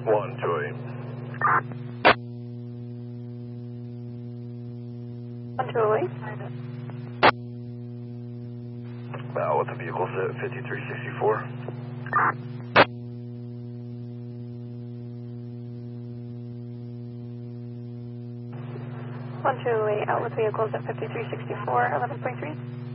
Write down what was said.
1, Joey. 1, Julie. With the vehicle set 5364. 1, Julie, out with vehicles at 5364, 11.3.